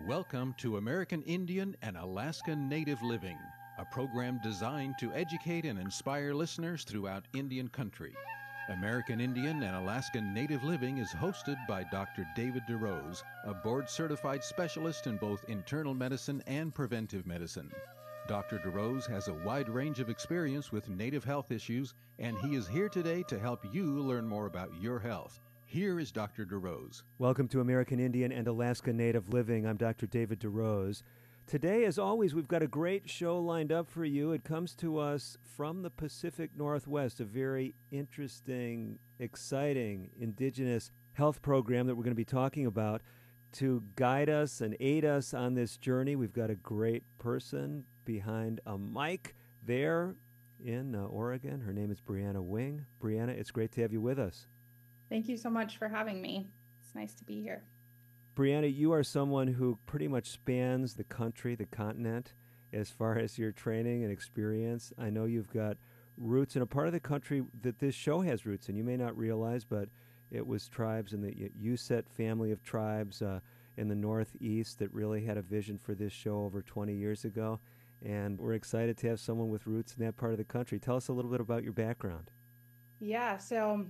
Welcome to American Indian and Alaska Native Living, a program designed to educate and inspire listeners throughout Indian country. American Indian and Alaska Native Living is hosted by Dr. David DeRose, a board-certified specialist in both internal medicine and preventive medicine. Dr. DeRose has a wide range of experience with Native health issues, and he is here today to help you learn more about your health. Here is Dr. DeRose. Welcome to American Indian and Alaska Native Living. I'm Dr. David DeRose. Today, as always, we've got a great show lined up for you. It comes to us from the Pacific Northwest, a very interesting, exciting indigenous health program that we're going to be talking about. To guide us and aid us on this journey, we've got a great person behind a mic there in Oregon. Her name is Brianna Wing. Brianna, it's great to have you with us. Thank you so much for having me. It's nice to be here. Brianna, you are someone who pretty much spans the country, the continent, as far as your training and experience. I know you've got roots in a part of the country that this show has roots in. You may not realize, but it was tribes in the Uset family of tribes in the Northeast that really had a vision for this show over 20 years ago. And we're excited to have someone with roots in that part of the country. Tell us a little bit about your background. Yeah, so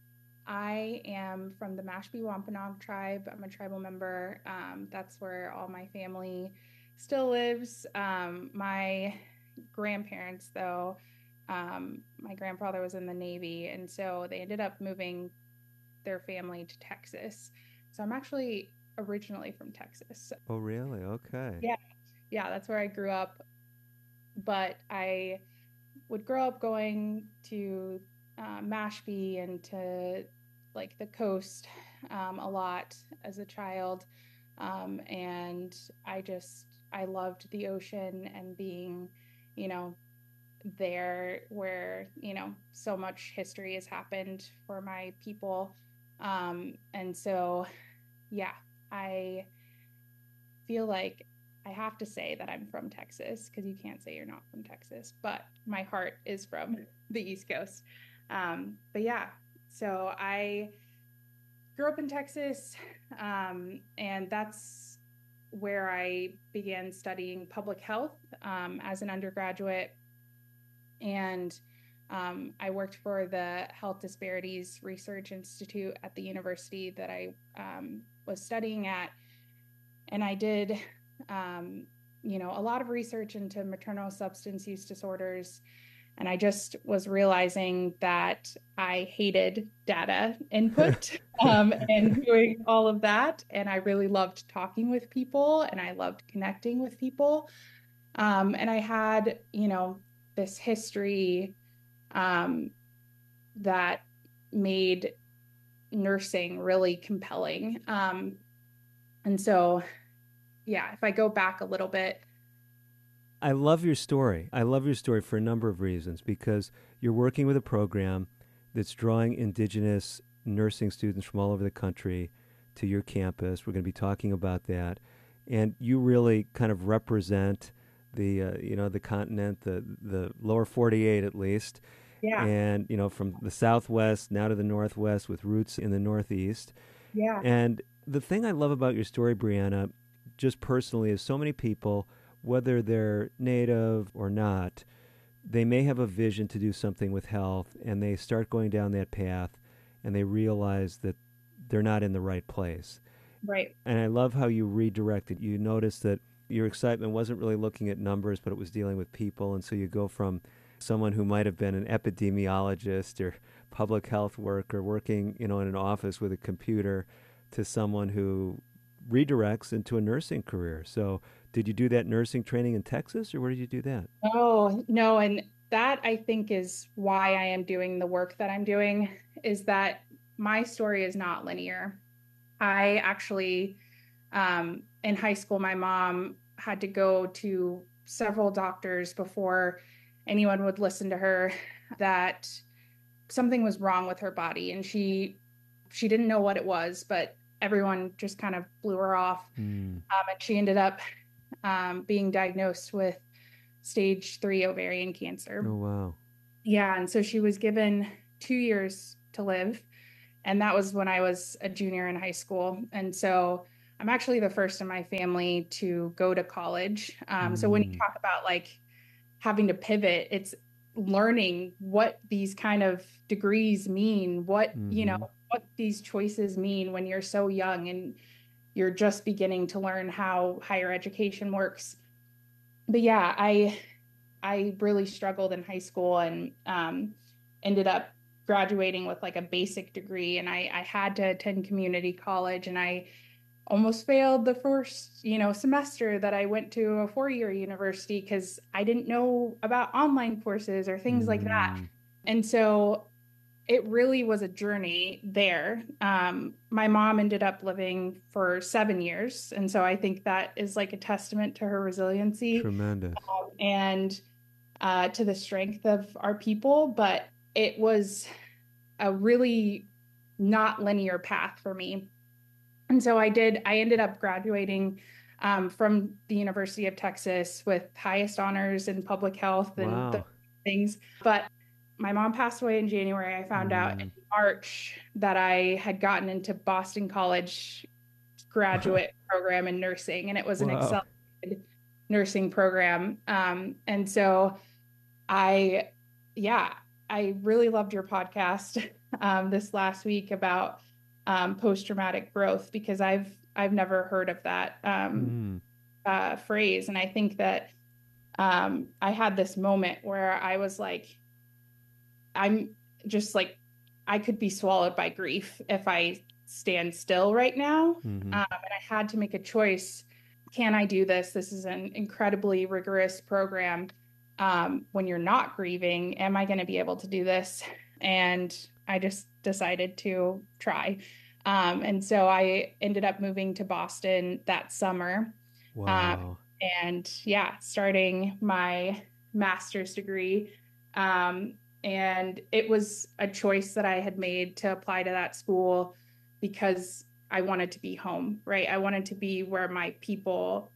I am from the Mashpee Wampanoag tribe. I'm a tribal member. That's where all my family still lives. My grandparents, though, my grandfather was in the Navy, and so they ended up moving their family to Texas. So I'm actually originally from Texas. Oh, really? Okay. Yeah, that's where I grew up. But I would grow up going to Mashpee and to like the coast a lot as a child. And I loved the ocean and being, there where, so much history has happened for my people. And so, yeah, I feel like I have to say that I'm from Texas because you can't say you're not from Texas, but my heart is from the East Coast. But yeah, so I grew up in Texas, and that's where I began studying public health as an undergraduate. And I worked for the Health Disparities Research Institute at the university that I was studying at. And I did, a lot of research into maternal substance use disorders. And I just was realizing that I hated data input and doing all of that. And I really loved talking with people and I loved connecting with people. And I had, this history that made nursing really compelling. And so, yeah, if I go back a little bit. I love your story. I love your story for a number of reasons, because you're working with a program that's drawing indigenous nursing students from all over the country to your campus. We're going to be talking about that. And you really kind of represent the continent, the lower 48 at least. Yeah. And, from the Southwest now to the Northwest with roots in the Northeast. Yeah. And the thing I love about your story, Brianna, just personally, is so many people, whether they're Native or not, they may have a vision to do something with health, and they start going down that path, and they realize that they're not in the right place. Right. And I love how you redirected. You noticed that your excitement wasn't really looking at numbers, but it was dealing with people, and so you go from someone who might have been an epidemiologist or public health worker working, in an office with a computer to someone who redirects into a nursing career. So did you do that nursing training in Texas, or where did you do that? Oh, no. And that, I think, is why I am doing the work that I'm doing, is that my story is not linear. I actually, in high school, my mom had to go to several doctors before anyone would listen to her, that something was wrong with her body. And she didn't know what it was, but everyone just kind of blew her off. And she ended up being diagnosed with stage 3 ovarian cancer. Oh, wow. Yeah. And so she was given 2 years to live. And that was when I was a junior in high school. And so I'm actually the first in my family to go to college. So when you talk about like having to pivot, it's learning what these kind of degrees mean, what, you know, what these choices mean when you're so young and you're just beginning to learn how higher education works. But yeah, I really struggled in high school and ended up graduating with like a basic degree. And I had to attend community college, and I almost failed the first, semester that I went to a 4-year university because I didn't know about online courses or things like that. And so it really was a journey there. My mom ended up living for 7 years. And so I think that is like a testament to her resiliency. Tremendous. And to the strength of our people. But it was a really not linear path for me. And so I ended up graduating from the University of Texas with highest honors in public health and those things. But my mom passed away in January. I found out in March that I had gotten into Boston College graduate program in nursing, and it was an accelerated nursing program. And so I really loved your podcast this last week about post-traumatic growth, because I've never heard of that phrase. And I think that I had this moment where I was like, I'm just like, I could be swallowed by grief if I stand still right now. And I had to make a choice. Can I do this? This is an incredibly rigorous program. When you're not grieving, am I going to be able to do this? And I just decided to try. And so I ended up moving to Boston that summer. Wow. And starting my master's degree. And it was a choice that I had made to apply to that school because I wanted to be home, right? I wanted to be where my people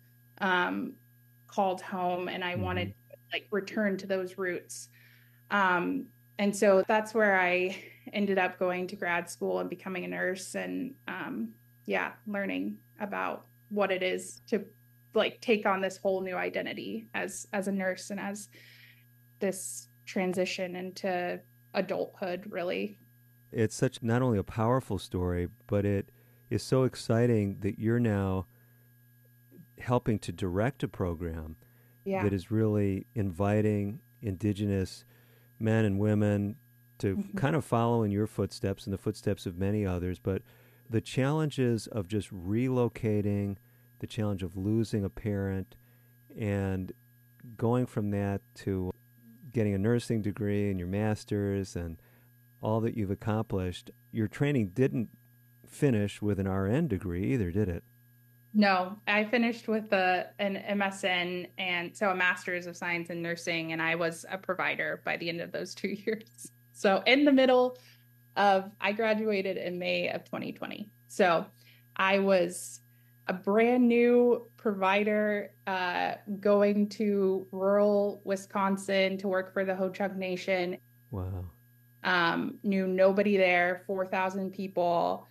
called home, and I wanted to like return to those roots. And so that's where I ended up going to grad school and becoming a nurse, and learning about what it is to like take on this whole new identity as a nurse and as this transition into adulthood, really. It's such not only a powerful story, but it is so exciting that you're now helping to direct a program that is really inviting Indigenous men and women to kind of follow in your footsteps and the footsteps of many others. But the challenges of just relocating, the challenge of losing a parent, and going from that to getting a nursing degree and your master's and all that you've accomplished. Your training didn't finish with an RN degree either, did it? No, I finished with an MSN, and so a Master's of Science in Nursing, and I was a provider by the end of those 2 years. So in the middle of, I graduated in May of 2020. So I was a brand new provider going to rural Wisconsin to work for the Ho-Chunk Nation. Wow. Knew nobody there, 4,000 people.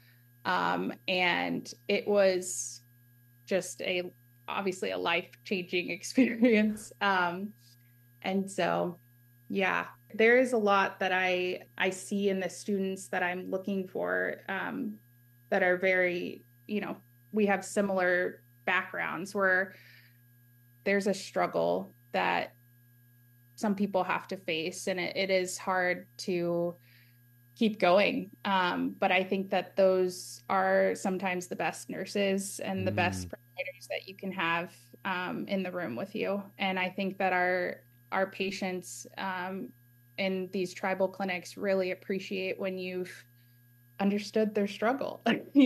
And it was just obviously a life-changing experience. And so, there is a lot that I see in the students that I'm looking for, that are very, we have similar backgrounds where there's a struggle that some people have to face, and it is hard to keep going. But I think that those are sometimes the best nurses and the best providers that you can have in the room with you. And I think that our patients in these tribal clinics really appreciate when you've understood their struggle,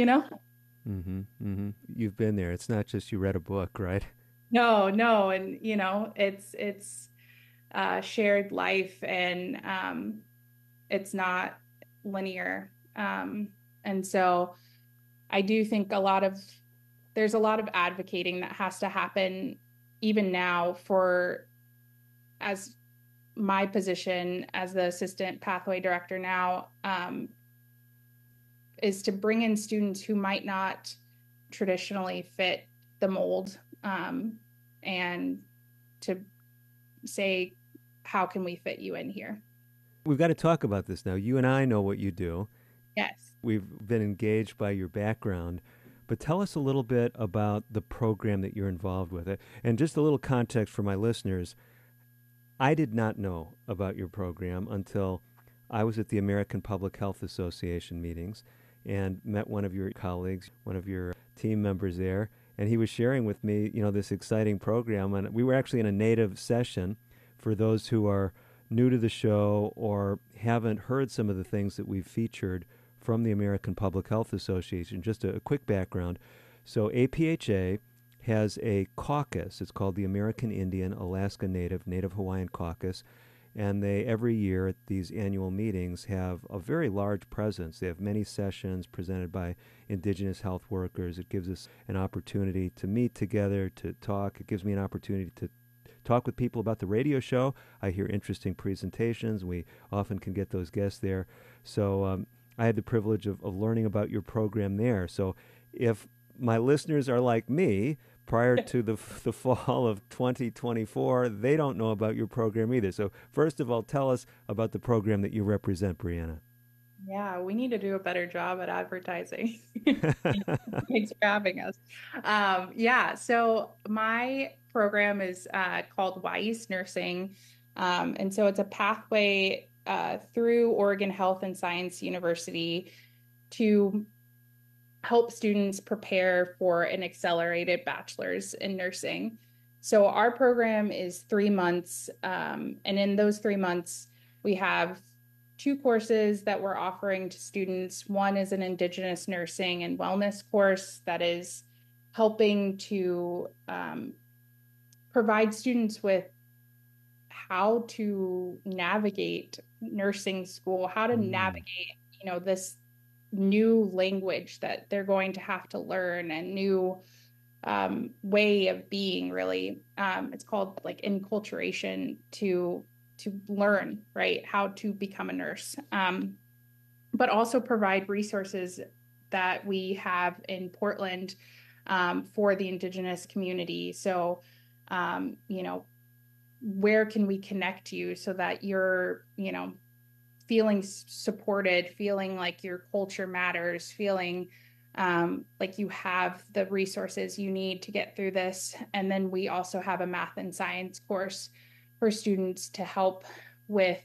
You've been there. It's not just you read a book, right? No. And, it's shared life, and it's not linear. And so I do think there's a lot of advocating that has to happen even now as my position as the assistant pathway director now, is to bring in students who might not traditionally fit the mold, and to say, how can we fit you in here? We've got to talk about this now. You and I know what you do. Yes. We've been engaged by your background, but tell us a little bit about the program that you're involved with. And just a little context for my listeners, I did not know about your program until I was at the American Public Health Association meetings and met one of your colleagues, one of your team members there, and he was sharing with me, this exciting program. And we were actually in a native session for those who are new to the show or haven't heard some of the things that we've featured from the American Public Health Association. Just a quick background. So APHA has a caucus. It's called the American Indian, Alaska Native Hawaiian Caucus. And they, every year at these annual meetings, have a very large presence. They have many sessions presented by Indigenous health workers. It gives us an opportunity to meet together, to talk. It gives me an opportunity to talk with people about the radio show. I hear interesting presentations. We often can get those guests there. So I had the privilege of learning about your program there. So if my listeners are like me, prior to the fall of 2024, they don't know about your program either. So first of all, tell us about the program that you represent, Brianna. Yeah, we need to do a better job at advertising. Thanks for having us. So my program is called Wise Nursing. And so it's a pathway through Oregon Health and Science University to help students prepare for an accelerated bachelor's in nursing. So our program is 3 months. And in those 3 months, we have 2 courses that we're offering to students. One is an Indigenous nursing and wellness course that is helping to provide students with how to navigate nursing school, how to navigate, this new language that they're going to have to learn, and new way of being, really. It's called like enculturation, to learn, right, how to become a nurse, but also provide resources that we have in Portland for the Indigenous community. So, where can we connect you so that you're, feeling supported, feeling like your culture matters, feeling like you have the resources you need to get through this. And then we also have a math and science course for students to help with,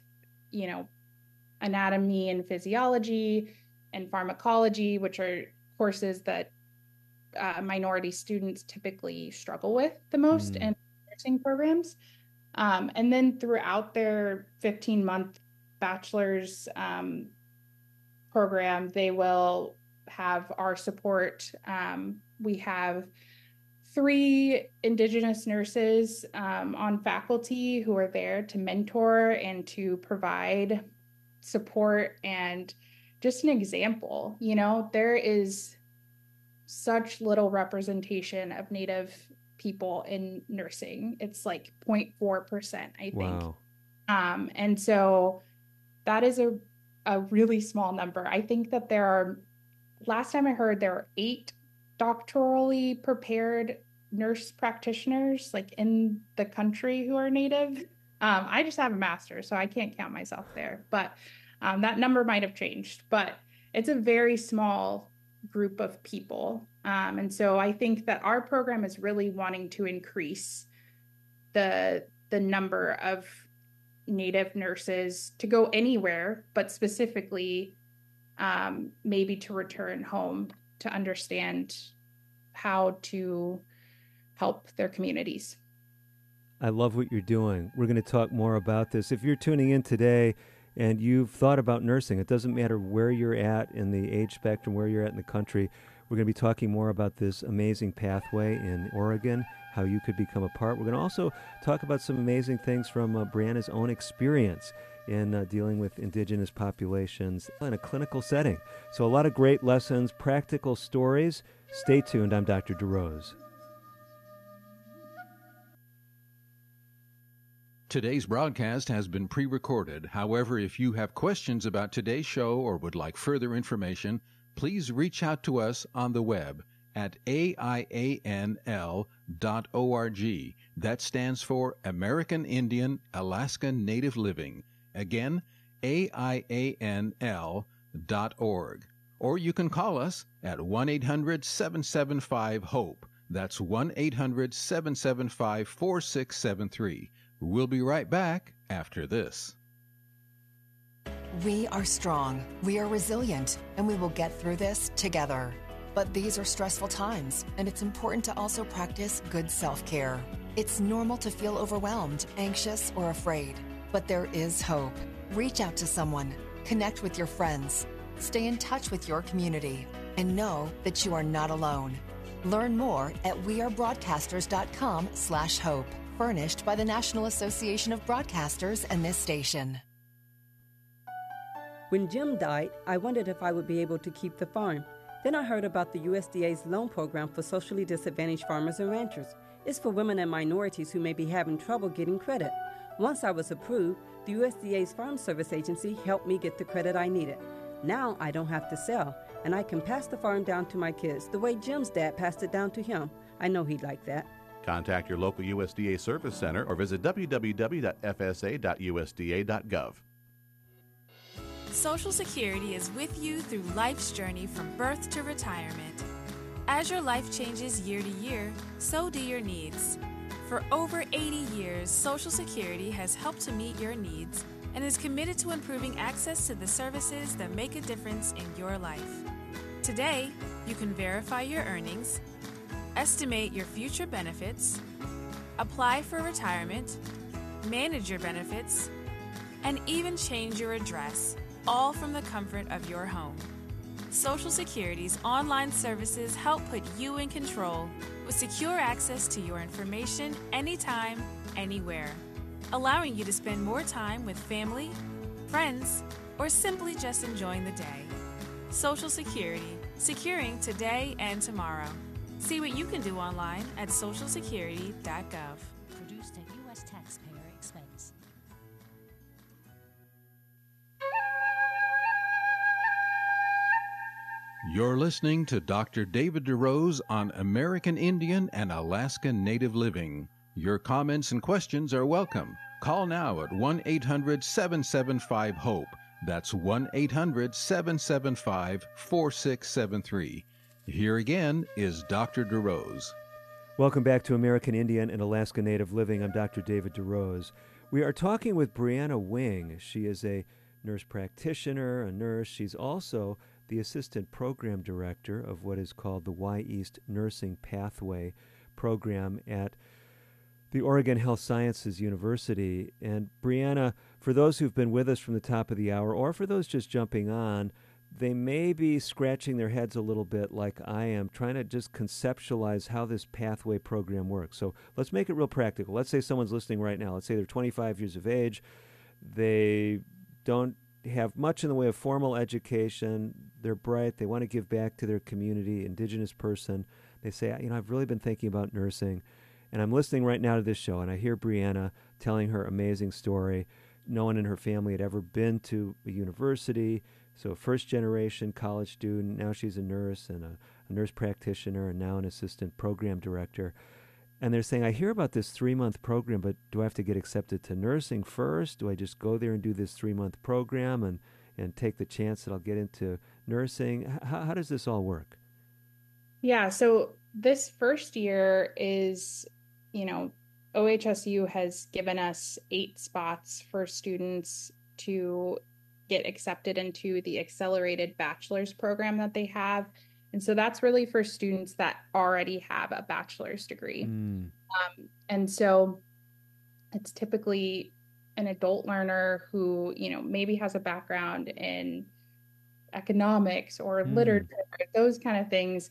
anatomy and physiology and pharmacology, which are courses that minority students typically struggle with the most in nursing programs. And then throughout their 15-month bachelor's program, they will have our support. We have 3 Indigenous nurses on faculty who are there to mentor and to provide support and just an example. There is such little representation of Native people in nursing. It's like 0.4%, I think. Wow. And so that is a really small number. I think that last time I heard, there are 8 doctorally prepared nurse practitioners like in the country who are Native. I just have a master's, so I can't count myself there, but that number might have changed, but it's a very small group of people. And so I think that our program is really wanting to increase the number of Native nurses to go anywhere, but specifically maybe to return home to understand how to help their communities. I love what you're doing. We're going to talk more about this. If you're tuning in today and you've thought about nursing, it doesn't matter where you're at in the age spectrum, where you're at in the country. We're going to be talking more about this amazing pathway in Oregon, how you could become a part. We're going to also talk about some amazing things from Brianna's own experience in dealing with Indigenous populations in a clinical setting. So a lot of great lessons, practical stories. Stay tuned. I'm Dr. DeRose. Today's broadcast has been pre-recorded. However, if you have questions about today's show or would like further information, please reach out to us on the web at AIANL.org. That stands for American Indian Alaska Native Living. Again, AIANL.org. Or you can call us at 1-800-775-HOPE. That's 1-800-775-4673. We'll be right back after this. We are strong, we are resilient, and we will get through this together. But these are stressful times, and it's important to also practice good self-care. It's normal to feel overwhelmed, anxious, or afraid, but there is hope. Reach out to someone, connect with your friends, stay in touch with your community, and know that you are not alone. Learn more at wearebroadcasters.com/hope, furnished by the National Association of Broadcasters and this station. When Jim died, I wondered if I would be able to keep the farm. Then I heard about the USDA's loan program for socially disadvantaged farmers and ranchers. It's for women and minorities who may be having trouble getting credit. Once I was approved, the USDA's Farm Service Agency helped me get the credit I needed. Now I don't have to sell, and I can pass the farm down to my kids the way Jim's dad passed it down to him. I know he'd like that. Contact your local USDA Service Center or visit www.fsa.usda.gov. Social Security is with you through life's journey from birth to retirement. As your life changes year to year, so do your needs. For over 80 years, Social Security has helped to meet your needs and is committed to improving access to the services that make a difference in your life. Today, you can verify your earnings, estimate your future benefits, apply for retirement, manage your benefits, and even change your address, all from the comfort of your home. Social Security's online services help put you in control with secure access to your information anytime, anywhere, allowing you to spend more time with family, friends, or simply just enjoying the day. Social Security, securing today and tomorrow. See what you can do online at socialsecurity.gov. Produced at U.S. taxpayer expense. You're listening to Dr. David DeRose on American Indian and Alaska Native Living. Your comments and questions are welcome. Call now at 1-800-775-HOPE. That's 1-800-775-4673. Here again is Dr. DeRose. Welcome back to American Indian and Alaska Native Living. I'm Dr. David DeRose. We are talking with Brianna Wing. She is a nurse practitioner, a nurse. She's also the assistant program director of what is called the Y East Nursing Pathway program at the Oregon Health Sciences University. And Brianna, for those who've been with us from the top of the hour, or for those just jumping on, they may be scratching their heads a little bit like I am, trying to just conceptualize how this pathway program works. So let's make it real practical. Let's say someone's listening right now. Let's say they're 25 years of age. They don't have much in the way of formal education. They're bright. They want to give back to their community, indigenous person. They say, I've really been thinking about nursing, and I'm listening right now to this show, and I hear Brianna telling her amazing story. No one in her family had ever been to a university, so a first-generation college student. Now she's a nurse and a nurse practitioner and now an assistant program director. And they're saying, I hear about this 3-month program, but do I have to get accepted to nursing first? Do I just go there and do this 3-month program and take the chance that I'll get into nursing? How does this all work? Yeah, so this first year is, OHSU has given us 8 spots for students to get accepted into the accelerated bachelor's program that they have. And so that's really for students that already have a bachelor's degree. And so it's typically an adult learner who, maybe has a background in economics or literature, those kind of things,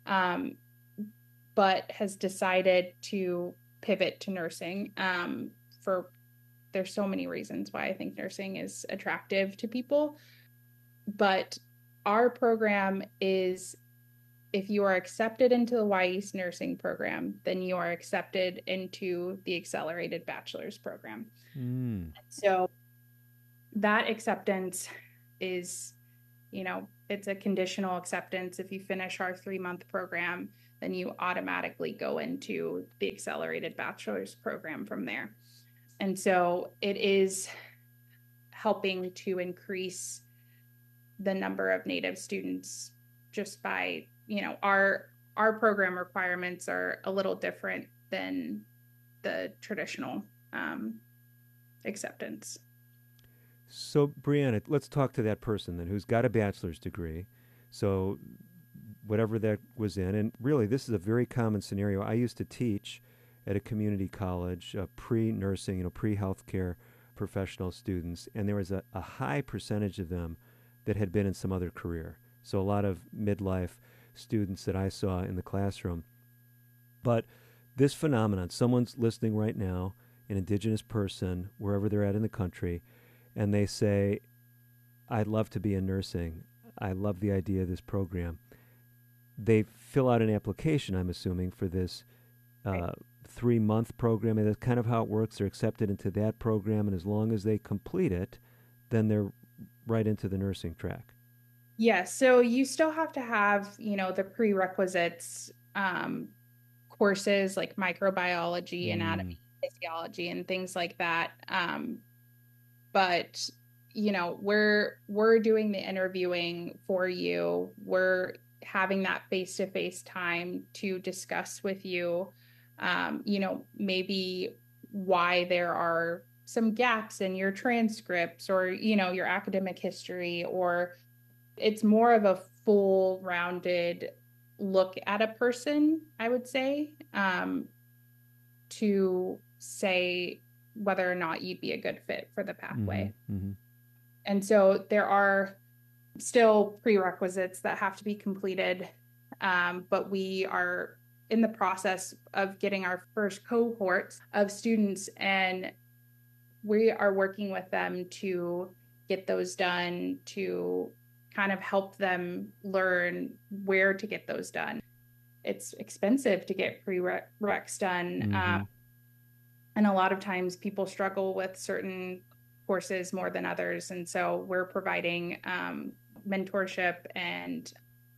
but has decided to pivot to nursing. There's so many reasons why I think nursing is attractive to people. But our program is, if you are accepted into the Y East nursing program, then you are accepted into the accelerated bachelor's program. So that acceptance is, it's a conditional acceptance. If you finish our 3-month program, then you automatically go into the accelerated bachelor's program from there. And so it is helping to increase the number of Native students just by, our program requirements are a little different than the traditional acceptance. So, Brianna, let's talk to that person then who's got a bachelor's degree. So, whatever that was in, and really, this is a very common scenario. I used to teach at a community college, pre-nursing, pre-healthcare professional students, and there was a high percentage of them that had been in some other career. So, a lot of midlife students that I saw in the classroom. But this phenomenon, someone's listening right now, an Indigenous person, wherever they're at in the country, and they say, I'd love to be in nursing. I love the idea of this program. They fill out an application, I'm assuming, for this 3-month program, and that's kind of how it works. They're accepted into that program, and as long as they complete it, then they're right into the nursing track. Yeah, so you still have to have, the prerequisites courses like microbiology, anatomy, physiology, and things like that. But, we're doing the interviewing for you. We're having that face-to-face time to discuss with you, maybe why there are some gaps in your transcripts or, your academic history, or it's more of a full rounded look at a person, I would say, to say whether or not you'd be a good fit for the pathway. Mm-hmm. And so there are still prerequisites that have to be completed, but we are in the process of getting our first cohorts of students, and we are working with them to get those done, to kind of help them learn where to get those done. It's expensive to get prereqs done. And a lot of times people struggle with certain courses more than others. And so we're providing mentorship and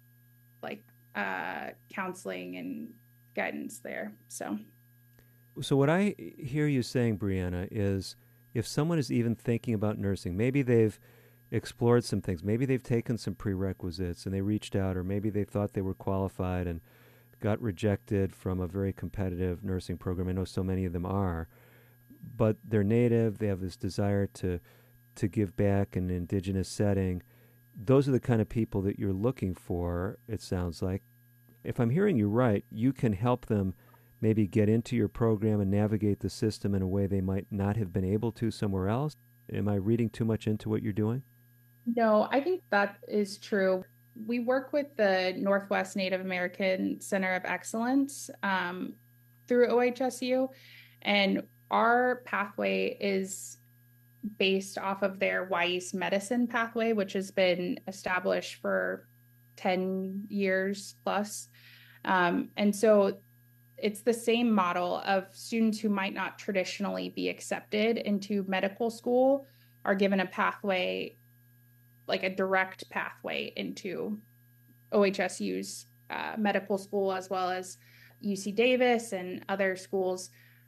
counseling and guidance there. So what I hear you saying, Brianna, is if someone is even thinking about nursing, maybe they've explored some things, maybe they've taken some prerequisites and they reached out, or maybe they thought they were qualified and got rejected from a very competitive nursing program. I know so many of them are, but they're Native, they have this desire to give back in an Indigenous setting. Those are the kind of people that you're looking for, it sounds like. If I'm hearing you right, you can help them maybe get into your program and navigate the system in a way they might not have been able to somewhere else. Am I reading too much into what you're doing? No, I think that is true. We work with the Northwest Native American Center of Excellence through OHSU, and our pathway is based off of their WISE medicine pathway, which has been established for 10 years plus. And so it's the same model of students who might not traditionally be accepted into medical school are given a pathway, like a direct pathway into OHSU's medical school, as well as UC Davis and other schools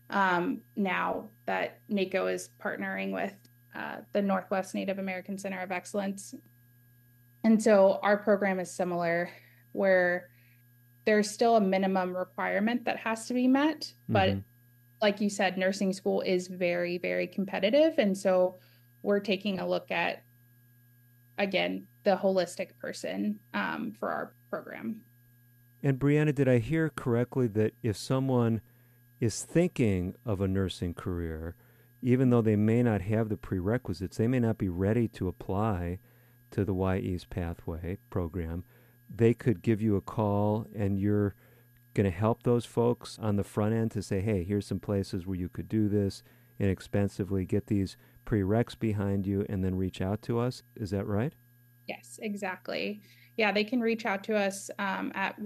now that NACO is partnering with the Northwest Native American Center of Excellence. And so our program is similar, where there's still a minimum requirement that has to be met. But like you said, nursing school is very, very competitive. And so we're taking a look at, again, the holistic person for our program. And Brianna, did I hear correctly that if someone is thinking of a nursing career, even though they may not have the prerequisites, they may not be ready to apply to the YE's Pathway program, they could give you a call and you're going to help those folks on the front end to say, hey, here's some places where you could do this inexpensively, get these prereqs behind you, and then reach out to us. Is that right? Yes, exactly. Yeah, they can reach out to us at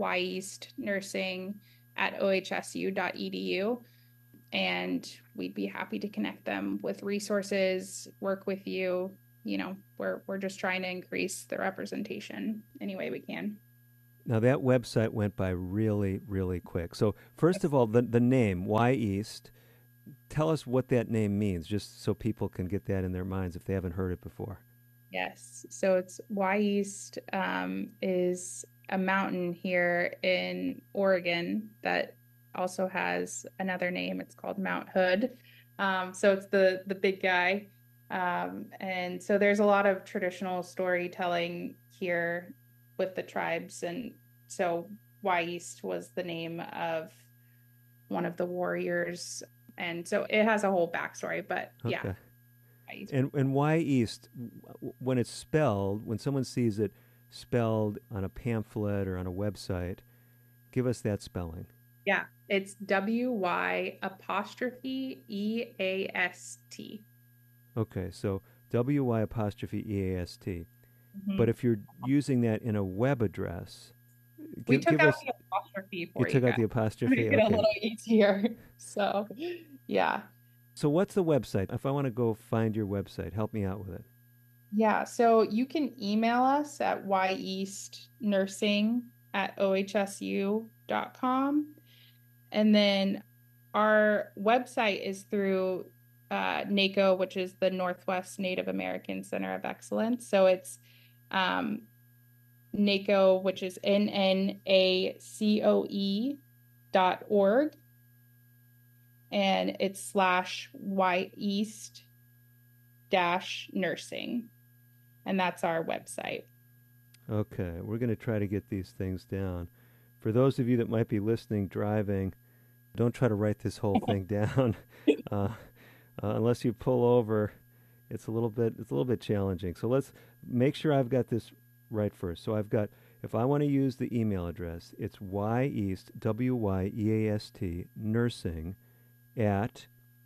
yeastnursing@ohsu.edu, and we'd be happy to connect them with resources, work with you, we're just trying to increase the representation any way we can. Now, that website went by really, really quick. So first of all, the name, Y East, tell us what that name means, just so people can get that in their minds if they haven't heard it before. Yes. So it's Y East is a mountain here in Oregon that also has another name. It's called Mount Hood. So it's the big guy. And so there's a lot of traditional storytelling here with the tribes. And so Y East was the name of one of the warriors. And so it has a whole backstory, but yeah. Okay. And Y East, when it's spelled, when someone sees it spelled on a pamphlet or on a website, give us that spelling. Yeah, it's WY''EAST. Okay, so WY''EAST. Mm-hmm. But if you're using that in a web address, we took out the apostrophe for you. You took out the apostrophe? To make it a little easier. So, yeah. So what's the website? If I want to go find your website, help me out with it. Yeah, so you can email us at yeastnursing@ohsu.com. And then our website is through NACO, which is the Northwest Native American Center of Excellence. So it's NACO, which is NNACOE.org. And it's /YEast-nursing. And that's our website. Okay, we're going to try to get these things down. For those of you that might be listening driving, don't try to write this whole thing down. Unless you pull over, it's a little bit challenging. So let's make sure I've got this right first. So I've got, if I want to use the email address, it's YEAST, WYEAST, nursing at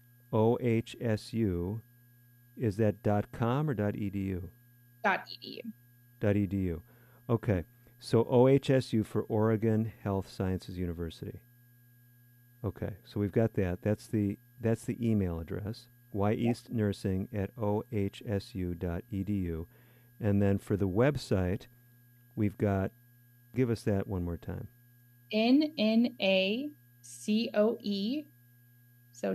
OHSU. Is that .com or .edu? .edu. Okay. So OHSU for Oregon Health Sciences University. Okay. So we've got that. That's the email address. yeastnursing@ohsu.edu. And then for the website, we've got, give us that one more time. NNACOE, so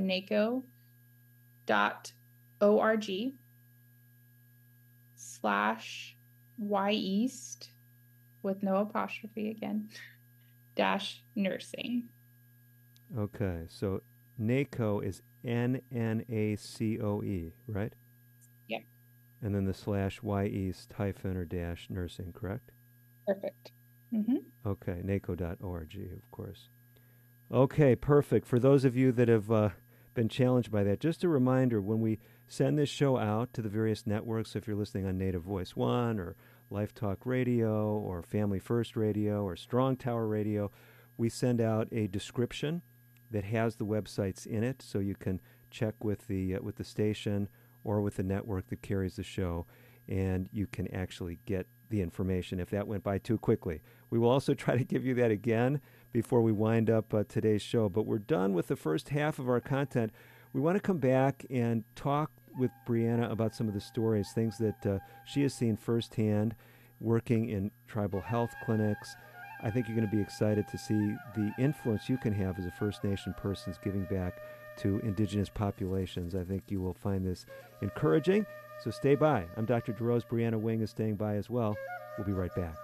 NACO.org/YEAST with no apostrophe again, -nursing. Okay, so NACO is NNACOE, right? Yeah. And then the /YEAST hyphen or -nursing, correct? Perfect. Mm-hmm. Okay, NACO.org, of course. Okay, perfect. For those of you that have been challenged by that, just a reminder, when we send this show out to the various networks, if you're listening on Native Voice One or Life Talk Radio or Family First Radio or Strong Tower Radio, we send out a description that has the websites in it, so you can check with the station or with the network that carries the show, and you can actually get the information if that went by too quickly. We will also try to give you that again before we wind up today's show, but we're done with the first half of our content. We want to come back and talk with Brianna about some of the stories, things that she has seen firsthand working in tribal health clinics. I think you're going to be excited to see the influence you can have as a First Nation person giving back to indigenous populations. I think you will find this encouraging, so stay by. I'm Dr. DeRose. Brianna Wing is staying by as well. We'll be right back.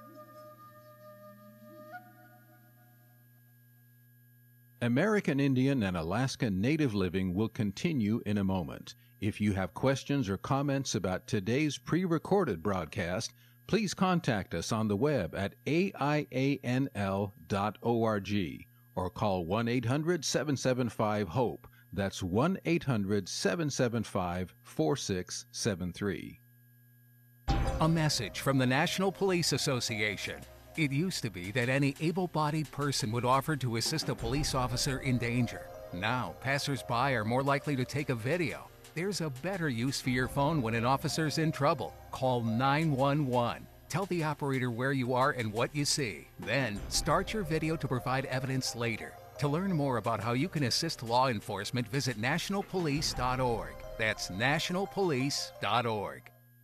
American Indian and Alaska Native Living will continue in a moment. If you have questions or comments about today's pre-recorded broadcast, please contact us on the web at aianl.org or call 1-800-775-HOPE. That's 1-800-775-4673. A message from the National Police Association. It used to be that any able-bodied person would offer to assist a police officer in danger. Now, passers-by are more likely to take a video. There's a better use for your phone when an officer's in trouble. Call 911. Tell the operator where you are and what you see. Then, start your video to provide evidence later. To learn more about how you can assist law enforcement, visit nationalpolice.org. That's nationalpolice.org.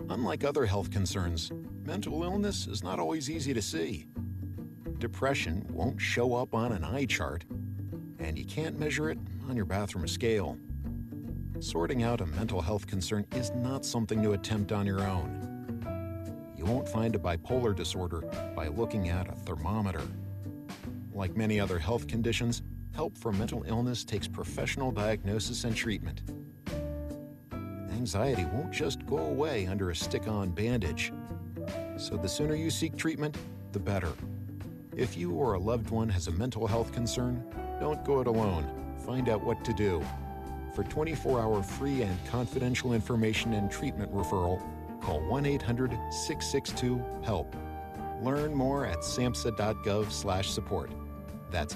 Unlike other health concerns, mental illness is not always easy to see. Depression won't show up on an eye chart, and you can't measure it on your bathroom scale. Sorting out a mental health concern is not something to attempt on your own. You won't find a bipolar disorder by looking at a thermometer. Like many other health conditions, help for mental illness takes professional diagnosis and treatment. Anxiety won't just go away under a stick-on bandage. So the sooner you seek treatment, the better. If you or a loved one has a mental health concern, don't go it alone. Find out what to do. For 24-hour free and confidential information and treatment referral, call 1-800-662-HELP. Learn more at samhsa.gov/support. That's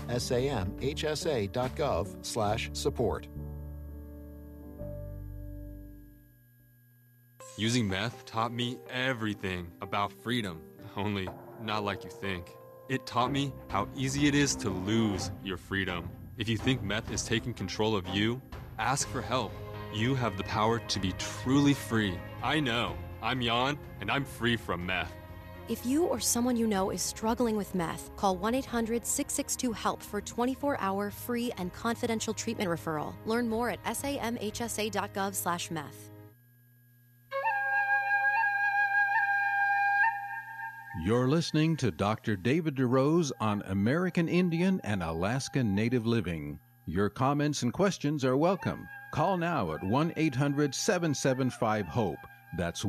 samhsa.gov/support. Using meth taught me everything about freedom, only not like you think. It taught me how easy it is to lose your freedom. If you think meth is taking control of you, ask for help. You have the power to be truly free. I know. I'm Jan, and I'm free from meth. If you or someone you know is struggling with meth, call 1-800-662-HELP for 24-hour free and confidential treatment referral. Learn more at samhsa.gov/meth. You're listening to Dr. David DeRose on American Indian and Alaska Native Living. Your comments and questions are welcome. Call now at 1-800-775-HOPE. That's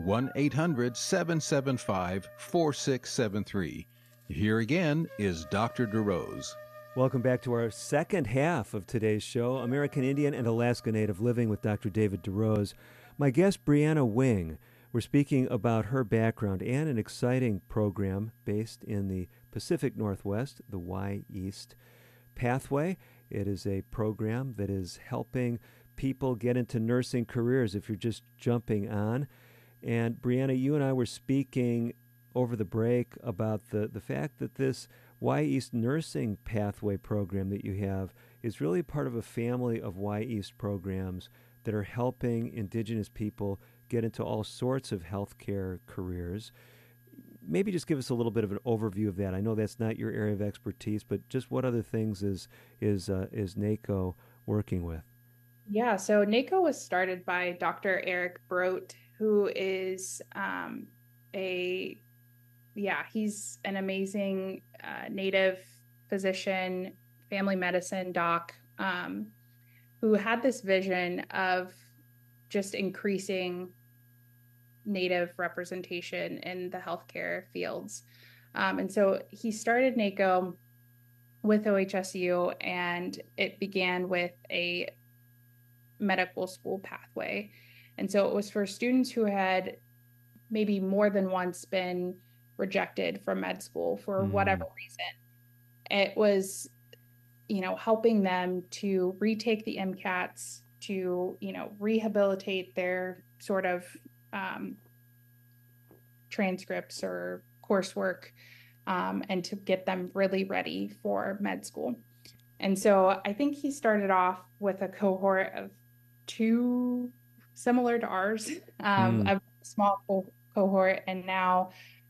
1-800-775-4673. Here again is Dr. DeRose. Welcome back to our second half of today's show, American Indian and Alaska Native Living with Dr. David DeRose. My guest, Brianna Wing. We're speaking about her background and an exciting program based in the Pacific Northwest, the Y-East Pathway. It is a program that is helping people get into nursing careers if you're just jumping on. And Brianna, you and I were speaking over the break about the fact that this Y-East Nursing Pathway program that you have is really part of a family of Y-East programs that are helping Indigenous people get into all sorts of healthcare careers. Maybe just give us a little bit of an overview of that. I know that's not your area of expertise, but just what other things is NACO working with? Yeah, so NACO was started by Dr. Eric Brote, who is he's an amazing Native physician, family medicine doc, who had this vision of just increasing Native representation in the healthcare fields. And so he started NACO with OHSU, and it began with a medical school pathway. And so it was for students who had maybe more than once been rejected from med school for whatever reason. It was, helping them to retake the MCATs, to, rehabilitate their sort of transcripts or coursework, and to get them really ready for med school. And so I think he started off with a cohort of 2 similar to ours, a small cohort. And now,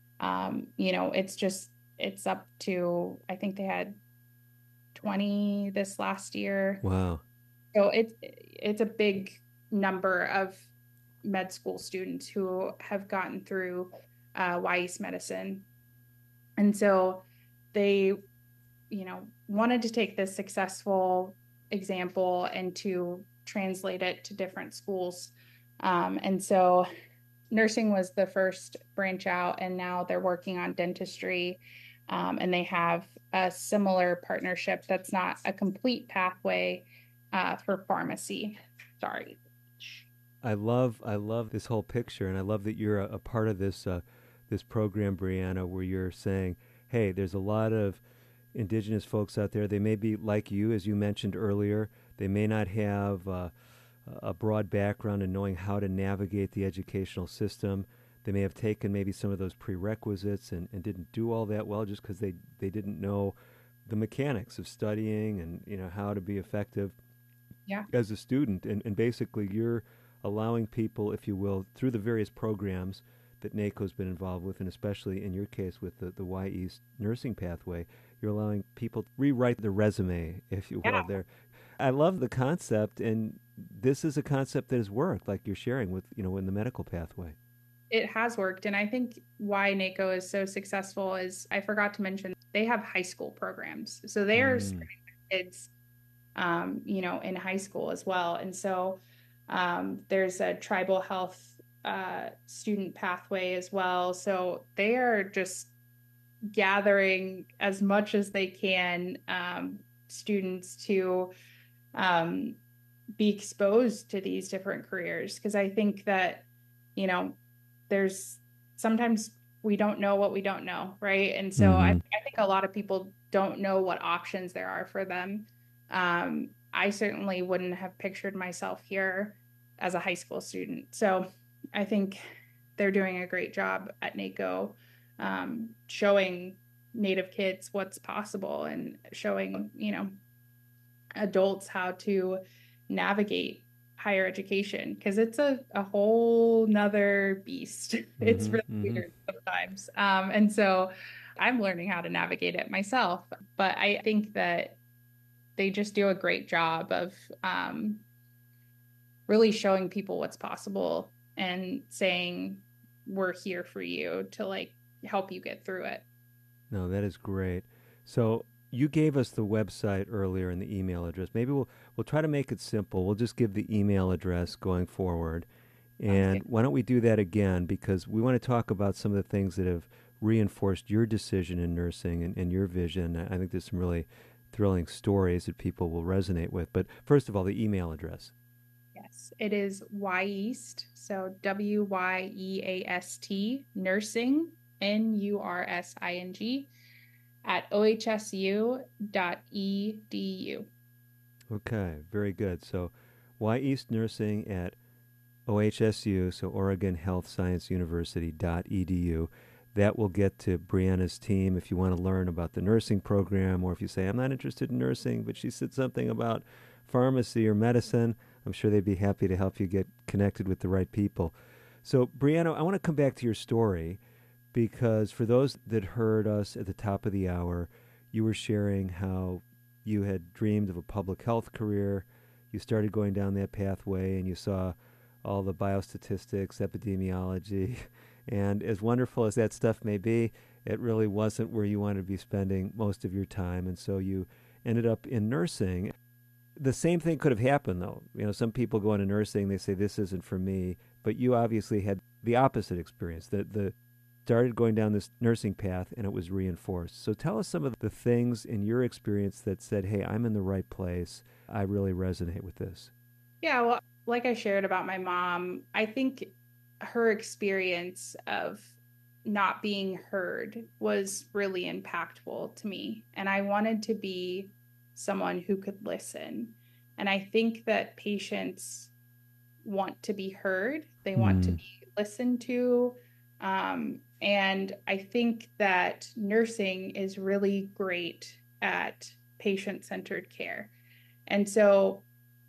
it's up to, I think they had 20 this last year. Wow. So it's a big number of med school students who have gotten through Y-East medicine. And so they, wanted to take this successful example and to translate it to different schools. And so nursing was the first branch out, and now they're working on dentistry. And they have a similar partnership that's not a complete pathway for pharmacy. Sorry. I love this whole picture, and I love that you're a part of this program, Brianna, where you're saying, hey, there's a lot of Indigenous folks out there. They may be like you, as you mentioned earlier. They may not have a broad background in knowing how to navigate the educational system. They may have taken maybe some of those prerequisites and didn't do all that well just because they didn't know the mechanics of studying and how to be effective as a student. And basically you're allowing people, if you will, through the various programs that NACO's been involved with, and especially in your case with the Y East nursing pathway, you're allowing people to rewrite the resume, if you will. There, I love the concept, and this is a concept that has worked, like you're sharing with, in the medical pathway. It has worked, and I think why NACO is so successful is, I forgot to mention, they have high school programs, so they are starting kids, in high school as well, and so there's a tribal health student pathway as well. So they are just gathering as much as they can students to be exposed to these different careers. Because I think that, there's sometimes we don't know what we don't know, right? And so I think a lot of people don't know what options there are for them. I certainly wouldn't have pictured myself here as a high school student. So I think they're doing a great job at NACO, showing Native kids what's possible and showing, adults how to navigate higher education, because it's a whole nother beast. It's really weird sometimes. And so I'm learning how to navigate it myself. But I think that they just do a great job of really showing people what's possible and saying, we're here for you to help you get through it. No, that is great. So you gave us the website earlier and the email address. Maybe we'll try to make it simple. We'll just give the email address going forward. And why don't we do that again? Because we want to talk about some of the things that have reinforced your decision in nursing and your vision. I think there's some really thrilling stories that people will resonate with. But first of all, the email address. Yes, it is YEAST, so WYEAST, nursing, NURSING, at ohsu.edu. Okay, very good. So YEAST nursing at OHSU, so Oregon Health Science University.edu. That will get to Brianna's team if you want to learn about the nursing program, or if you say, I'm not interested in nursing, but she said something about pharmacy or medicine. I'm sure they'd be happy to help you get connected with the right people. So, Brianna, I want to come back to your story, because for those that heard us at the top of the hour, you were sharing how you had dreamed of a public health career. You started going down that pathway, and you saw all the biostatistics, epidemiology, and as wonderful as that stuff may be, it really wasn't where you wanted to be spending most of your time, and so you ended up in nursing. The same thing could have happened, though. Some people go into nursing, they say, this isn't for me, but you obviously had the opposite experience, that started going down this nursing path, and it was reinforced. So tell us some of the things in your experience that said, hey, I'm in the right place. I really resonate with this. Yeah, well, like I shared about my mom, I think her experience of not being heard was really impactful to me. And I wanted to be someone who could listen. And I think that patients want to be heard. They want to be listened to. And I think that nursing is really great at patient-centered care. And so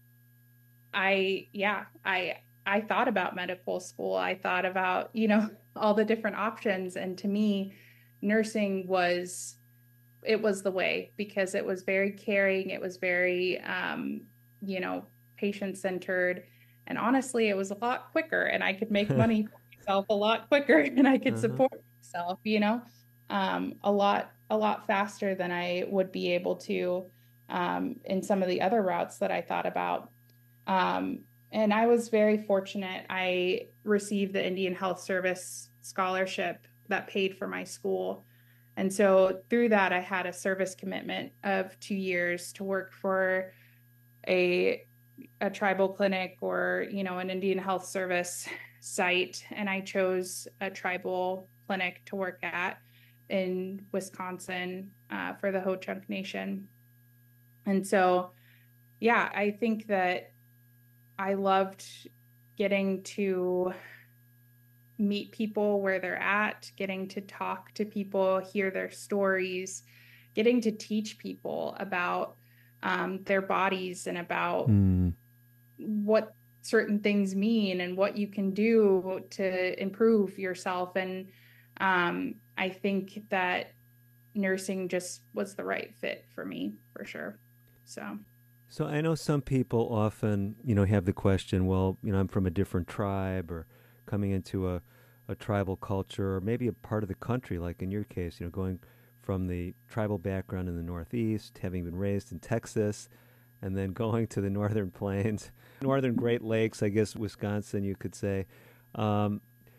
I thought about medical school. I thought about, all the different options. And to me, nursing was the way, because it was very caring. It was very, patient-centered. And honestly, it was a lot quicker, and I could make money for myself a lot quicker, and I could support myself, a lot faster than I would be able to in some of the other routes that I thought about. And I was very fortunate. I received the Indian Health Service scholarship that paid for my school. And so through that, I had a service commitment of 2 years to work for a tribal clinic or, an Indian Health Service site. And I chose a tribal clinic to work at in Wisconsin for the Ho-Chunk Nation. And so, yeah, I think that I loved getting to meet people where they're at, getting to talk to people, hear their stories, getting to teach people about their bodies and about what certain things mean and what you can do to improve yourself. And I think that nursing just was the right fit for me, for sure. So I know some people often, have the question, well, I'm from a different tribe, or coming into a tribal culture, or maybe a part of the country, like in your case, going from the tribal background in the Northeast, having been raised in Texas, and then going to the Northern Plains, Northern Great Lakes, I guess, Wisconsin, you could say. Because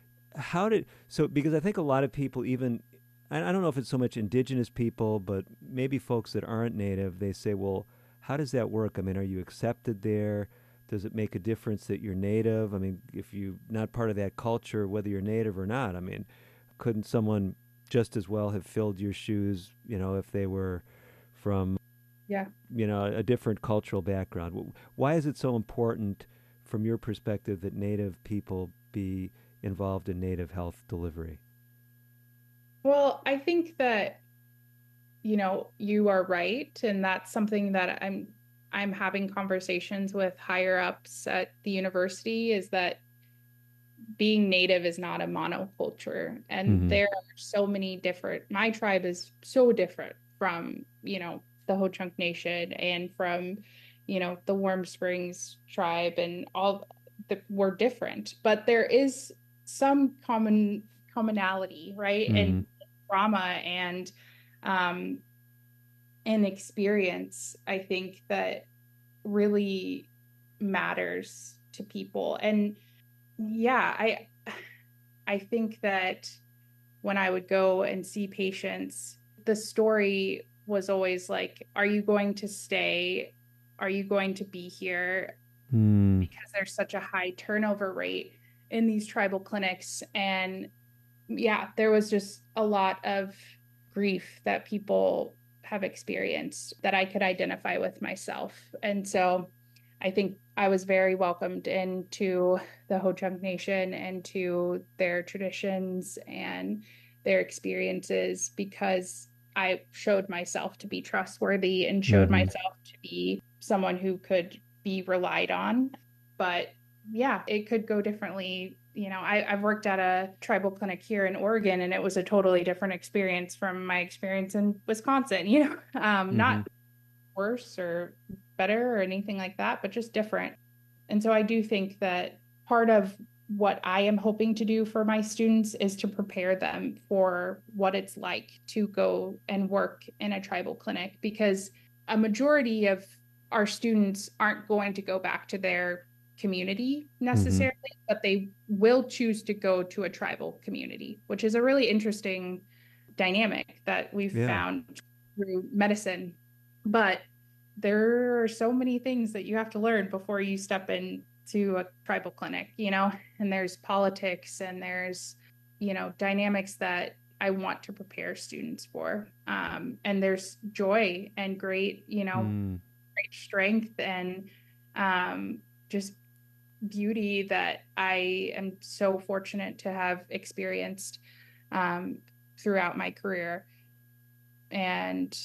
I think a lot of people, even, I don't know if it's so much indigenous people, but maybe folks that aren't Native, they say, well, how does that work? I mean, are you accepted there? Does it make a difference that you're Native? I mean, if you're not part of that culture, whether you're Native or not, I mean, couldn't someone just as well have filled your shoes, if they were from, a different cultural background? Why is it so important, from your perspective, that Native people be involved in Native health delivery? Well, I think that, you are right. And that's something that I'm having conversations with higher ups at the university, is that being Native is not a monoculture. And there are so many my tribe is so different from, the Ho-Chunk Nation and from, the Warm Springs tribe, and we're different, but there is some commonality, right? And trauma and experience, I think, that really matters to people. And I think that when I would go and see patients, the story was always like, are you going to stay? Are you going to be here? Because there's such a high turnover rate in these tribal clinics. And there was just a lot of grief that people have experienced that I could identify with myself. And so I think I was very welcomed into the Ho-Chunk Nation and to their traditions and their experiences, because I showed myself to be trustworthy and showed myself to be someone who could be relied on. But it could go differently. I've worked at a tribal clinic here in Oregon, and it was a totally different experience from my experience in Wisconsin, not worse or better or anything like that, but just different. And so I do think that part of what I am hoping to do for my students is to prepare them for what it's like to go and work in a tribal clinic, because a majority of our students aren't going to go back to their community necessarily, but they will choose to go to a tribal community, which is a really interesting dynamic that we've found through medicine. But there are so many things that you have to learn before you step into a tribal clinic, and there's politics and there's, dynamics that I want to prepare students for. And there's joy and great, great strength and just beauty that I am so fortunate to have experienced throughout my career. And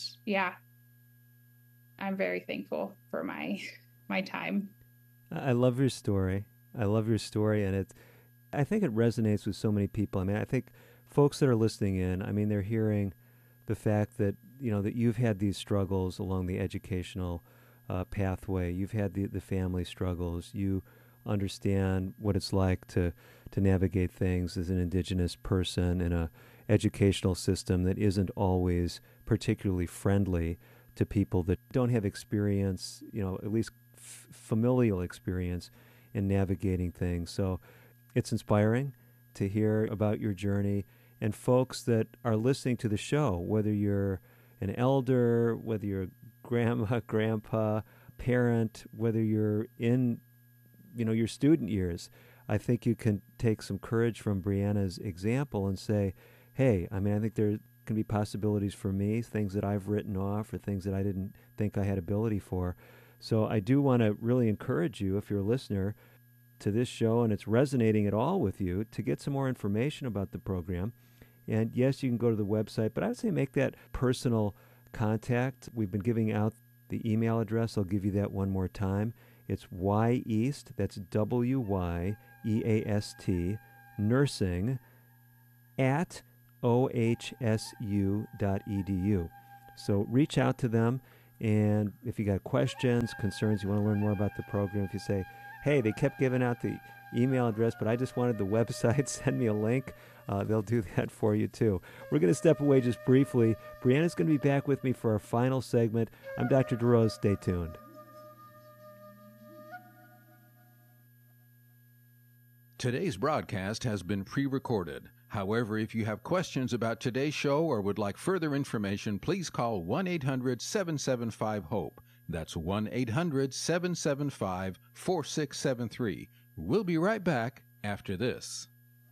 I'm very thankful for my time. I love your story. And I think it resonates with so many people. I mean, I think folks that are listening in, I mean, they're hearing the fact that, that you've had these struggles along the educational pathway. You've had the family struggles. You understand what it's like to navigate things as an Indigenous person in a educational system that isn't always particularly friendly to people that don't have experience, at least familial experience in navigating things. So it's inspiring to hear about your journey. And folks that are listening to the show, whether you're an elder, whether you're a grandma, grandpa, parent, whether you're in, your student years, I think you can take some courage from Brianna's example and say, hey, I think there can be possibilities for me, things that I've written off or things that I didn't think I had ability for. So I do want to really encourage you, if you're a listener to this show and it's resonating at all with you, to get some more information about the program. And yes, you can go to the website, but I would say make that personal contact. We've been giving out the email address. I'll give you that one more time. It's Wyeast, that's WYEAST, nursing at ohsu.edu. So reach out to them, and if you got questions, concerns, you want to learn more about the program, if you say, hey, they kept giving out the email address, but I just wanted the website, send me a link, they'll do that for you too. We're going to step away just briefly. Brianna's going to be back with me for our final segment. I'm Dr. DeRose. Stay tuned. Today's broadcast has been pre-recorded. However, if you have questions about today's show or would like further information, please call 1-800-775-HOPE. That's 1-800-775-4673. We'll be right back after this.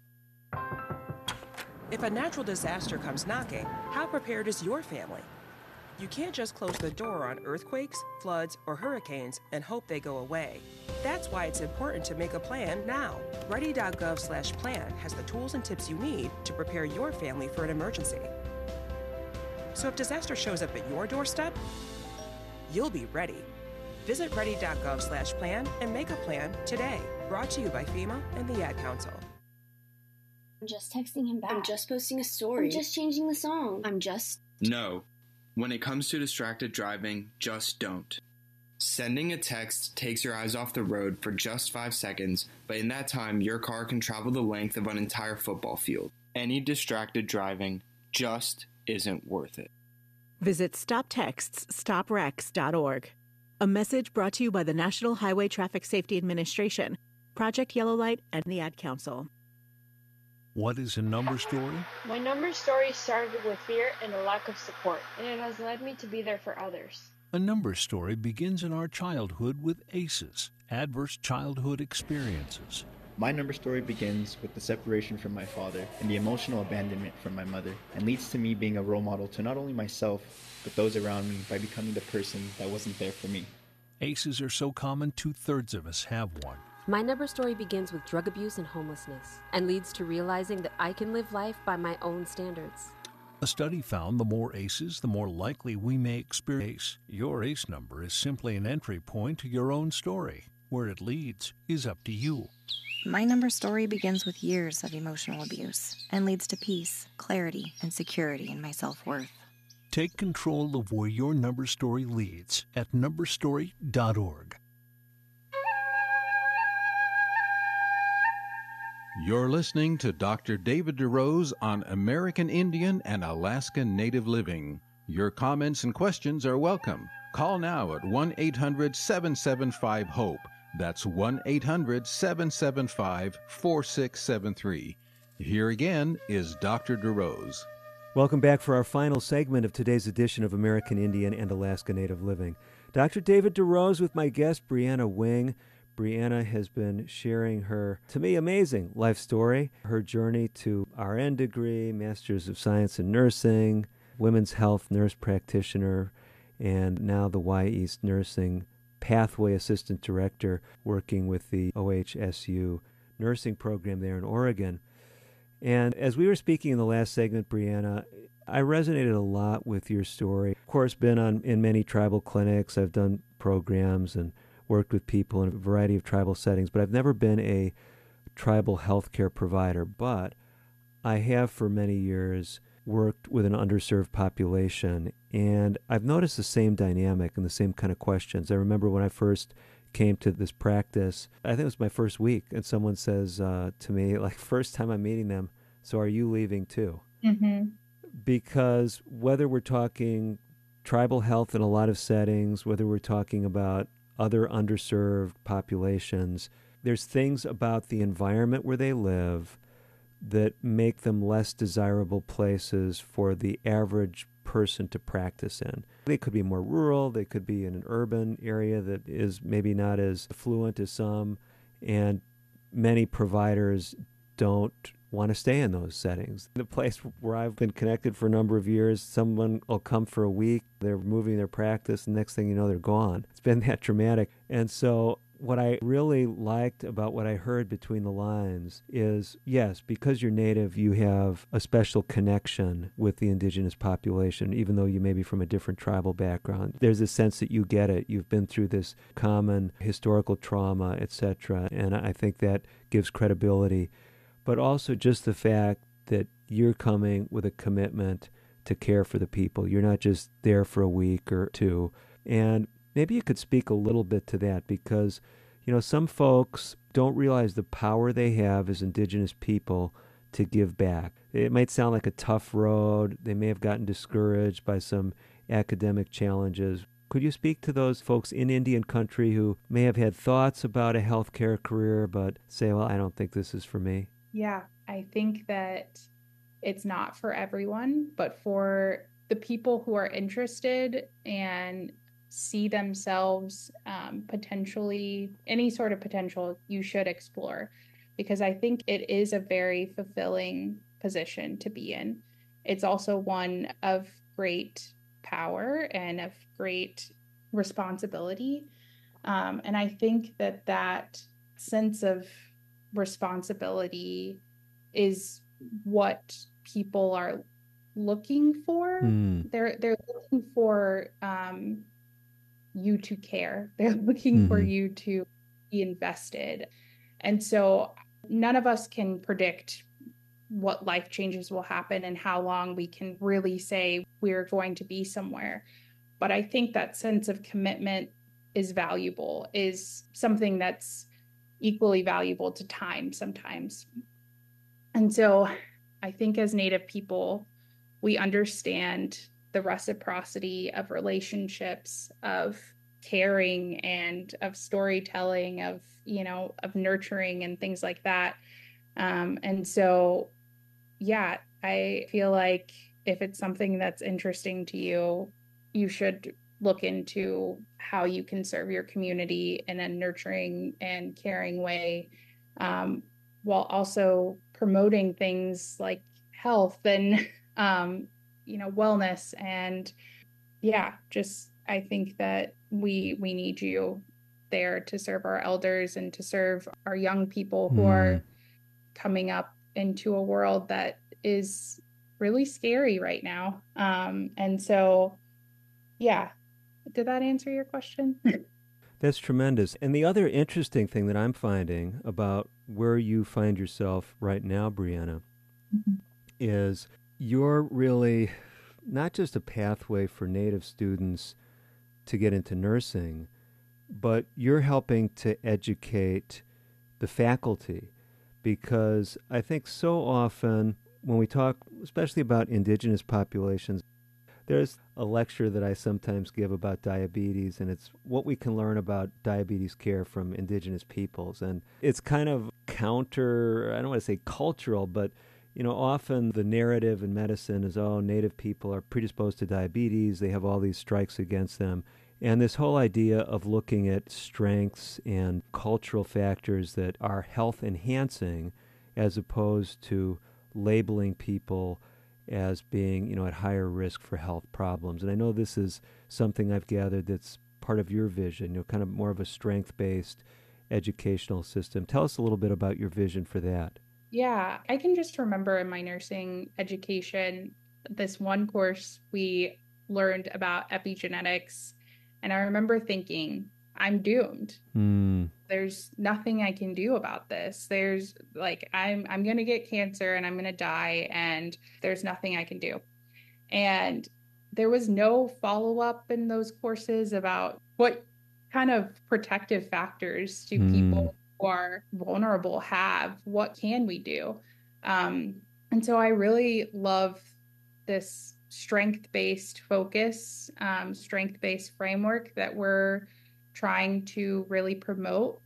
If a natural disaster comes knocking, how prepared is your family? You can't just close the door on earthquakes, floods, or hurricanes and hope they go away. That's why it's important to make a plan now. Ready.gov/plan has the tools and tips you need to prepare your family for an emergency. So if disaster shows up at your doorstep, you'll be ready. Visit ready.gov/plan and make a plan today. Brought to you by FEMA and the Ad Council. I'm just texting him back. I'm just posting a story. I'm just changing the song. No. When it comes to distracted driving, just don't. Sending a text takes your eyes off the road for just 5 seconds, but in that time, your car can travel the length of an entire football field. Any distracted driving just isn't worth it. Visit StopTextsStopWrecks.org. A message brought to you by the National Highway Traffic Safety Administration, Project Yellow Light, and the Ad Council. What is a number story? My number story started with fear and a lack of support, and it has led me to be there for others. A number story begins in our childhood with ACEs, adverse childhood experiences. My number story begins with the separation from my father and the emotional abandonment from my mother, and leads to me being a role model to not only myself, but those around me by becoming the person that wasn't there for me. ACEs are so common, 2/3 of us have one. My number story begins with drug abuse and homelessness, and leads to realizing that I can live life by my own standards. A study found the more ACEs, the more likely we may experience. Your ACE number is simply an entry point to your own story. Where it leads is up to you. My number story begins with years of emotional abuse and leads to peace, clarity, and security in my self-worth. Take control of where your number story leads at numberstory.org. You're listening to Dr. David DeRose on American Indian and Alaska Native Living. Your comments and questions are welcome. Call now at 1-800-775-HOPE. That's 1-800-775-4673. Here again is Dr. DeRose. Welcome back for our final segment of today's edition of American Indian and Alaska Native Living. Dr. David DeRose with my guest, Brianna Wing. Brianna has been sharing her, to me, amazing life story, her journey to RN degree, Master's of Science in Nursing, Women's Health Nurse Practitioner, and now the Wyeast Nursing Pathway Assistant Director, working with the OHSU nursing program there in Oregon. And as we were speaking in the last segment, Brianna, I resonated a lot with your story. Of course, been in many tribal clinics. I've done programs and worked with people in a variety of tribal settings, but I've never been a tribal healthcare provider. But I have for many years worked with an underserved population, and I've noticed the same dynamic and the same kind of questions. I remember when I first came to this practice, I think it was my first week, and someone says to me, like, first time I'm meeting them, so are you leaving too? Mm-hmm. Because whether we're talking tribal health in a lot of settings, whether we're talking about other underserved populations, there's things about the environment where they live that make them less desirable places for the average person to practice in. They could be more rural, they could be in an urban area that is maybe not as affluent as some, and many providers don't want to stay in those settings. The place where I've been connected for a number of years, someone will come for a week, they're moving their practice, and next thing you know, they're gone. It's been that dramatic. And so What I really liked about what I heard between the lines is, yes, because you're Native, you have a special connection with the indigenous population, even though you may be from a different tribal background. There's a sense that you get it. You've been through this common historical trauma, etc., and I think that gives credibility. But also just the fact that you're coming with a commitment to care for the people. You're not just there for a week or two. And maybe you could speak a little bit to that because, some folks don't realize the power they have as indigenous people to give back. It might sound like a tough road. They may have gotten discouraged by some academic challenges. Could you speak to those folks in Indian country who may have had thoughts about a healthcare career but say, well, I don't think this is for me? Yeah, I think that it's not for everyone, but for the people who are interested and see themselves potentially, any sort of potential, you should explore, because I think it is a very fulfilling position to be in. It's also one of great power and of great responsibility. And I think that sense of responsibility is what people are looking for. They're looking for you to care. They're looking for you to be invested. And so none of us can predict what life changes will happen and how long we can really say we're going to be somewhere. But I think that sense of commitment is valuable, is something that's equally valuable to time sometimes. And so I think as Native people, we understand the reciprocity of relationships, of caring and of storytelling, of nurturing and things like that. And so, yeah, I feel like if it's something that's interesting to you, you should look into how you can serve your community in a nurturing and caring way, while also promoting things like health and, wellness. And yeah, just, I think that we need you there to serve our elders and to serve our young people who are coming up into a world that is really scary right now. And so, yeah, did that answer your question? That's tremendous. And the other interesting thing that I'm finding about where you find yourself right now, Brianna, is you're really not just a pathway for Native students to get into nursing, but you're helping to educate the faculty, because I think so often when we talk, especially about indigenous populations, there's a lecture that I sometimes give about diabetes, and it's what we can learn about diabetes care from indigenous peoples. And it's kind of counter, I don't want to say cultural, but often the narrative in medicine is, oh, Native people are predisposed to diabetes, they have all these strikes against them. And this whole idea of looking at strengths and cultural factors that are health enhancing as opposed to labeling people as being, at higher risk for health problems. And I know this is something I've gathered that's part of your vision, kind of more of a strength-based educational system. Tell us a little bit about your vision for that. Yeah, I can just remember in my nursing education, this one course we learned about epigenetics, and I remember thinking, I'm doomed. There's nothing I can do about this. There's I'm going to get cancer and I'm going to die, and there's nothing I can do. And there was no follow-up in those courses about what kind of protective factors do people who are vulnerable have? What can we do? And so I really love this strength-based focus, strength-based framework that we're trying to really promote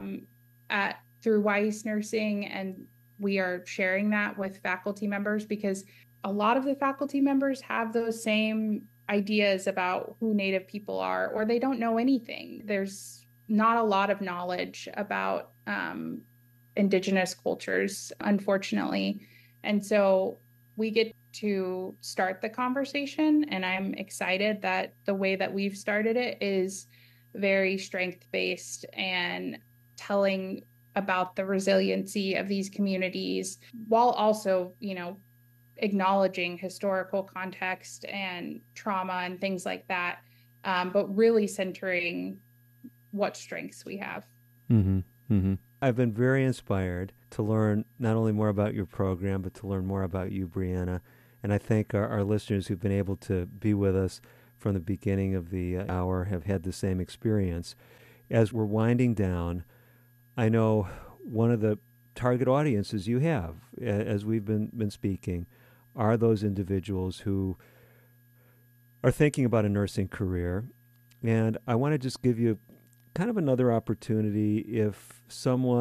through Wise Nursing, and we are sharing that with faculty members because a lot of the faculty members have those same ideas about who Native people are, or they don't know anything. There's not a lot of knowledge about Indigenous cultures, unfortunately. And so we get to start the conversation, and I'm excited that the way that we've started it is very strength-based and telling about the resiliency of these communities while also, acknowledging historical context and trauma and things like that, but really centering what strengths we have. Mm-hmm. Mm-hmm. I've been very inspired to learn not only more about your program, but to learn more about you, Brianna. And I think our listeners who've been able to be with us from the beginning of the hour have had the same experience. As we're winding down, I know one of the target audiences you have, as we've been speaking, are those individuals who are thinking about a nursing career. And I want to just give you kind of another opportunity if someone